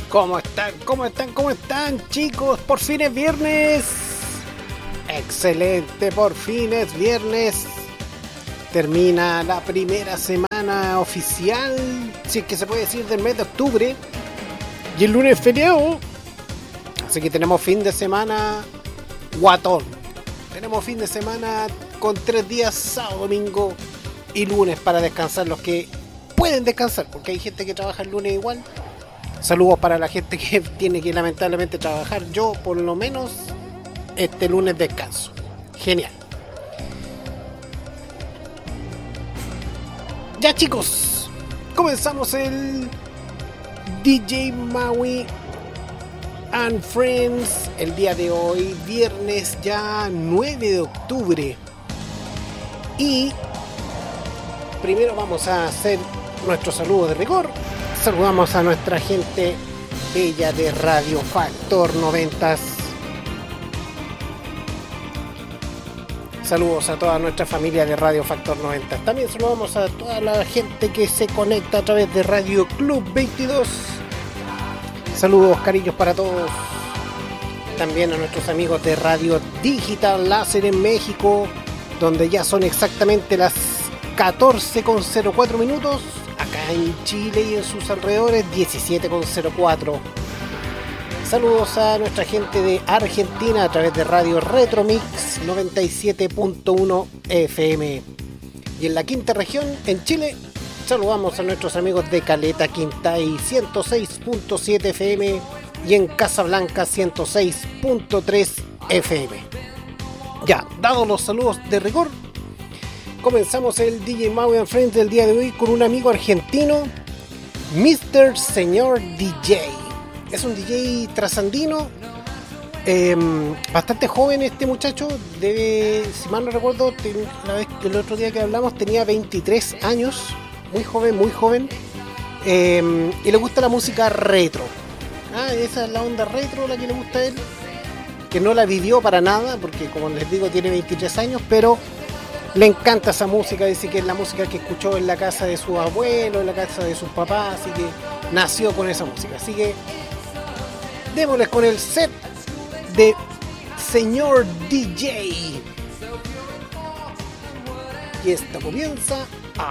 ¿Cómo están? ¿Cómo están, chicos? Por fin es viernes. Excelente, por fin es viernes. Termina la primera semana oficial, si es que se puede decir, del mes de octubre. Y el lunes es feriado. Así que tenemos fin de semana guatón. Tenemos fin de semana con 3 días, sábado, domingo y lunes para descansar los que pueden descansar, porque hay gente que trabaja el lunes igual. Saludos para la gente que tiene que lamentablemente trabajar. Yo por lo menos este lunes descanso. Genial. Ya, chicos, comenzamos el DJ Maui and Friends el día de hoy, viernes ya 9 de octubre. Y primero vamos a hacer nuestro saludo de rigor. Saludamos a nuestra gente bella de Radio Factor 90. Saludos a toda nuestra familia de Radio Factor 90. También saludamos a toda la gente que se conecta a través de Radio Club 22. Saludos, cariños para todos. También a nuestros amigos de Radio Digital Láser en México, donde ya son exactamente las 14:04 minutos. Acá en Chile y en sus alrededores 17:04. Saludos a nuestra gente de Argentina a través de Radio Retromix 97.1 FM. Y en la quinta región, en Chile, saludamos a nuestros amigos de Caleta, Quintay 106.7 FM y en Casablanca 106.3 FM. Ya, dados los saludos de rigor, comenzamos el DJ Maui and Friends del día de hoy con un amigo argentino, Mr. Señor DJ. Es un DJ trasandino, bastante joven este muchacho, debe, si mal no recuerdo, el otro día que hablamos tenía 23 años, muy joven, y le gusta la música retro. Esa es la onda retro la que le gusta a él, que no la vivió para nada, porque como les digo tiene 23 años, pero le encanta esa música. Dice que es la música que escuchó en la casa de sus abuelos, en la casa de sus papás, así que nació con esa música. Así que démosles con el set de Señor DJ. Y esto comienza